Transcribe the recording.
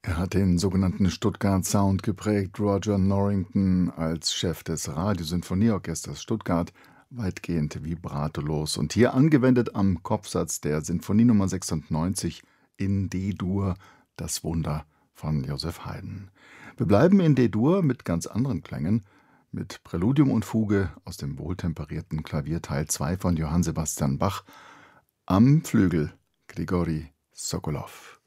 Er hat den sogenannten Stuttgart-Sound geprägt. Roger Norrington als Chef des Radiosinfonieorchesters Stuttgart, weitgehend vibratolos und hier angewendet am Kopfsatz der Sinfonie Nummer 96 in D-Dur, das Wunder von Joseph Haydn. Wir bleiben in D-Dur mit ganz anderen Klängen, mit Präludium und Fuge aus dem wohltemperierten Klavierteil 2 von Johann Sebastian Bach, am Flügel Grigori Sokolow.